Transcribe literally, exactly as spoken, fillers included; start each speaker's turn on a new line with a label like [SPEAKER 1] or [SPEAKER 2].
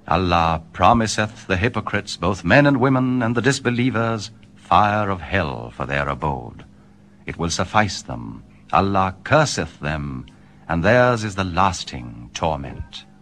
[SPEAKER 1] Allah promiseth the hypocrites, both men and women, and the disbelievers, fire of hell for their abode. It will suffice them. Allah curseth them, and theirs is the lasting torment.